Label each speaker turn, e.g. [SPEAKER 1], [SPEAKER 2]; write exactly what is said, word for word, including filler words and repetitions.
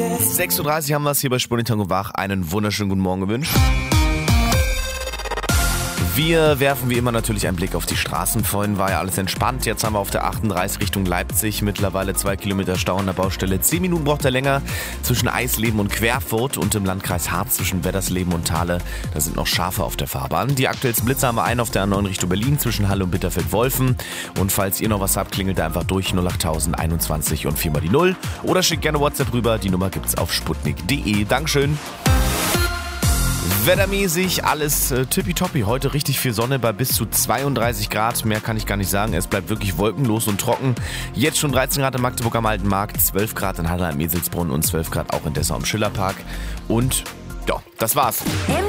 [SPEAKER 1] sechs Uhr dreißig haben wir es hier bei Sputnik Tango Wach. Einen wunderschönen guten Morgen gewünscht. Wir werfen wie immer natürlich einen Blick auf die Straßen. Vorhin war ja alles entspannt. Jetzt haben wir auf der achtunddreißig Richtung Leipzig mittlerweile zwei Kilometer Stau an der Baustelle. Zehn Minuten braucht er länger zwischen Eisleben und Querfurt und im Landkreis Harz zwischen Weddersleben und Thale. Da sind noch Schafe auf der Fahrbahn. Die aktuellsten Blitze haben wir einen auf der A neun Richtung Berlin zwischen Halle und Bitterfeld-Wolfen. Und falls ihr noch was habt, klingelt einfach durch null acht tausend einundzwanzig und viermal die Null. Oder schickt gerne WhatsApp rüber. Die Nummer gibt's auf sputnik punkt de. Dankeschön. Wettermäßig alles äh, tippitoppi. Heute richtig viel Sonne bei bis zu zweiunddreißig Grad. Mehr kann ich gar nicht sagen. Es bleibt wirklich wolkenlos und trocken. Jetzt schon dreizehn Grad in Magdeburg am Alten Markt, zwölf Grad in Halle am Eselsbrunn und zwölf Grad auch in Dessau am Schillerpark. Und ja, das war's.